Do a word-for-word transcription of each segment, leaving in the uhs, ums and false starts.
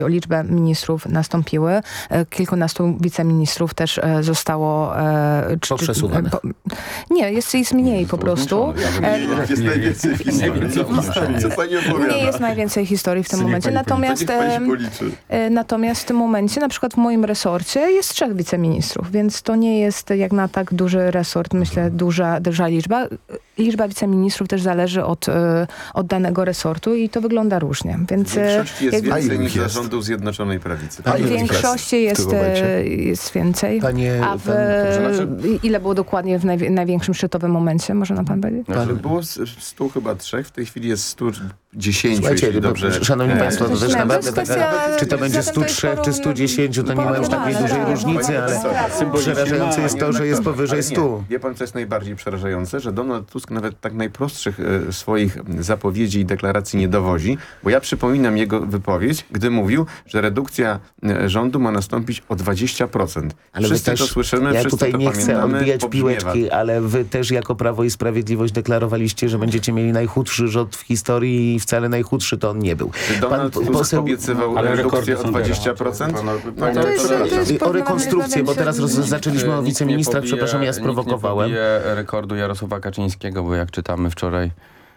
liczbę ministrów nastąpiły. Kilkunastu wiceministrów też zostało... Czy, Poprzesuwane. Po, nie, jest, jest mniej po prostu. Jest najwięcej historii. Co pani opowiada? Nie jest najwięcej historii w tym momencie. Natomiast, natomiast w tym momencie, na przykład w moim resorcie jest trzech wiceministrów, więc to nie jest jak na tak duży resort, myślę, duża, duża liczba. Liczba wiceministrów też zależy od, od danego resortu i to wygląda różnie. Więc w większości jest jak, więcej niż zarządu Zjednoczonej Prawicy. W większości jest, jest więcej. Panie, A w, pan, ile było dokładnie w najwi- największym szczytowym momencie? Może nam pan powiedzieć? Znaczy, było stu chyba trzech, w tej chwili jest stu dziesięciu, Słuchajcie, jeśli dobrze... Szanowni Państwo, to też naprawdę kwestia, taka, czy to będzie stu trzech, czy stu dziesięciu, to nie ma już takiej dużej różnicy, ale przerażające jest to, że jest powyżej stu. Wie pan, co jest najbardziej przerażające? Że Donald Tusk nawet tak najprostszych e, swoich zapowiedzi i deklaracji nie dowozi, bo ja przypominam jego wypowiedź, gdy mówił, że redukcja e, rządu ma nastąpić o dwadzieścia procent. Ale wszyscy też, to słyszymy, ja wszyscy tutaj to nie chcę pamiętamy, odbijać pobrzmiewa. piłeczki, ale wy też jako Prawo i Sprawiedliwość deklarowaliście, że będziecie mieli najchudszy rząd w historii i wcale najchudszy to on nie był. Czy Donald Pan Tusk poseł obiecywał redukcję o dwadzieścia procent? No to jest, to jest o rekonstrukcję, bo teraz roz, zaczęliśmy o wiceministrach, przepraszam, ja sprowokowałem. Nikt nie pobije rekordu Jarosława Kaczyńskiego, bo jak czytamy wczoraj,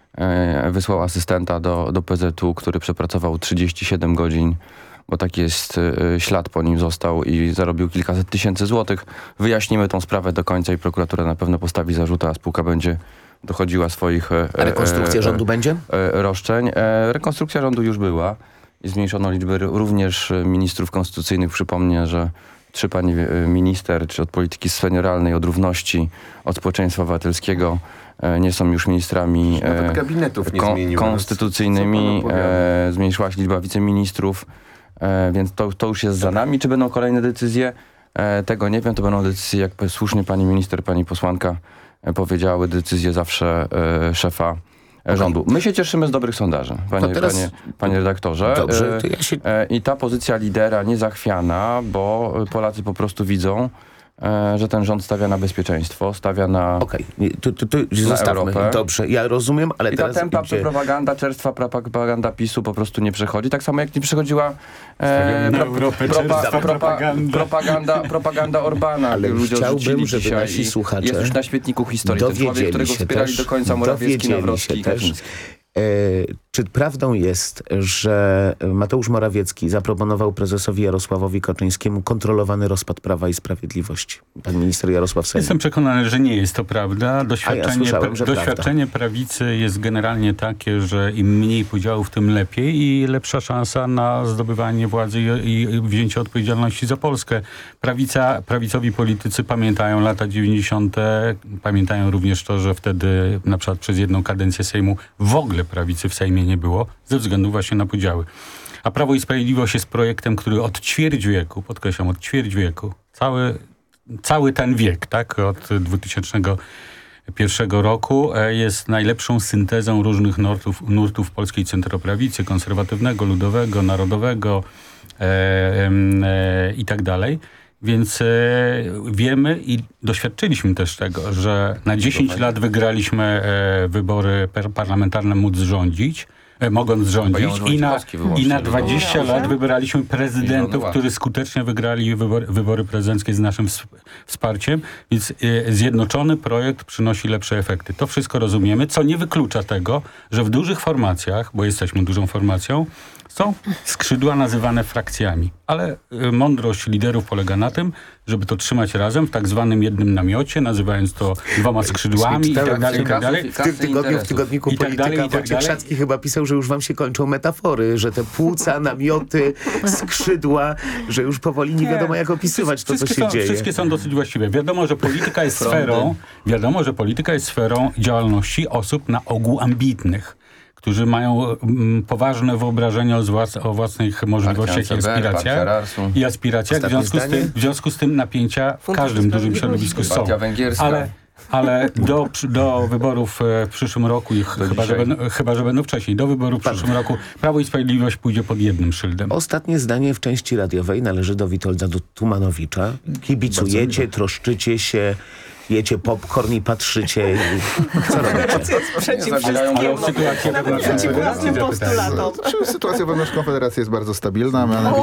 e, wysłał asystenta do, do P Z U, który przepracował trzydzieści siedem godzin, bo taki jest e, ślad po nim został i zarobił kilkaset tysięcy złotych. Wyjaśnimy tą sprawę do końca i prokuratura na pewno postawi zarzuty, a spółka będzie dochodziła swoich e, A rekonstrukcja e, rządu będzie? E, roszczeń. E, rekonstrukcja rządu już była i zmniejszono liczbę również ministrów konstytucyjnych. Przypomnę, że trzy pani minister, czy od polityki senioralnej, od równości, od społeczeństwa obywatelskiego e, nie są już ministrami e, Nawet gabinetów nie kon, zmienił. konstytucyjnymi. E, zmniejszyła się liczba wiceministrów, e, więc to, to już jest za nami. Czy będą kolejne decyzje? E, tego nie wiem. To będą decyzje, jak słusznie pani minister, pani posłanka e, powiedziały, decyzje zawsze e, szefa Okay. rządu. My się cieszymy z dobrych sondaży, panie, teraz... panie, panie redaktorze. Dobrze, to ja się... I ta pozycja lidera niezachwiana, bo Polacy po prostu widzą, że ten rząd stawia na bezpieczeństwo, stawia na Okej, okay. tu, tu, tu zostawmy. Europę. Dobrze, ja rozumiem, ale I teraz... ta tempa idzie... propaganda, czerstwa propaganda PiSu po prostu nie przechodzi. Tak samo jak nie przechodziła e, pro, Europę, propa, propa, propaganda. propaganda, propaganda Orbana. Ale ludzie chciałbym, żeby dzisiaj nasi słuchacze jest już na świetniku historii. Ten człowiek, którego wspierali też, do końca Morawiecki, Nawrocki i Kaczyński. E, czy prawdą jest, że Mateusz Morawiecki zaproponował prezesowi Jarosławowi Kaczyńskiemu kontrolowany rozpad Prawa i Sprawiedliwości? Pan minister Jarosław Sellin. Jestem przekonany, że nie jest to prawda. Doświadczenie, ja słyszałem, że doświadczenie prawicy jest generalnie takie, że im mniej podziałów, tym lepiej i lepsza szansa na zdobywanie władzy i, i wzięcie odpowiedzialności za Polskę. Prawica, prawicowi politycy pamiętają lata dziewięćdziesiąte. Pamiętają również to, że wtedy na przykład przez jedną kadencję Sejmu w ogóle prawicy w Sejmie nie było, ze względu właśnie na podziały. A Prawo i Sprawiedliwość jest projektem, który od ćwierć wieku, podkreślam, od ćwierć wieku, cały, cały ten wiek, tak, od dwutysięcznego pierwszego roku jest najlepszą syntezą różnych nurtów, nurtów polskiej centroprawicy, konserwatywnego, ludowego, narodowego e, e, i tak dalej. Więc e, wiemy i doświadczyliśmy też tego, że na dziesięć lat wygraliśmy e, wybory per, parlamentarne móc rządzić, e, mogąc rządzić i na, i na dwadzieścia lat wybieraliśmy prezydentów, którzy skutecznie wygrali wybory, wybory prezydenckie z naszym wsparciem. Więc e, zjednoczony projekt przynosi lepsze efekty. To wszystko rozumiemy, co nie wyklucza tego, że w dużych formacjach, bo jesteśmy dużą formacją, są skrzydła nazywane frakcjami. Ale y, mądrość liderów polega na tym, żeby to trzymać razem w tak zwanym jednym namiocie, nazywając to dwoma skrzydłami i tak dalej, i tak dalej. W tym tygodniu w tygodniku I tak Polityka dalej, i tak Wojciech dalej. Szacki chyba pisał, że już wam się kończą metafory, że te płuca, namioty, skrzydła, że już powoli nie wiadomo jak opisywać to, co się są, dzieje. Wszystkie są dosyć właściwe. Wiadomo, że polityka jest sferą, wiadomo, że polityka jest sferą działalności osób na ogół ambitnych, którzy mają mm, poważne wyobrażenie o, włas o własnych możliwościach i aspiracjach. I aspiracjach. W związku, z tym, w związku z tym napięcia w każdym dużym środowisku są. Ale, ale do, do wyborów w przyszłym roku, i chyba że, będą, chyba że będą wcześniej, do wyborów w przyszłym roku Prawo i Sprawiedliwość pójdzie pod jednym szyldem. Ostatnie zdanie w części radiowej należy do Witolda Tumanowicza. Kibicujecie, troszczycie się jecie popcorn i patrzycie. I co robicie? Przeciw Ale sytuacja Nawet przeciw własnym postulatom. Sytuacja wewnątrz Konfederacji jest bardzo stabilna.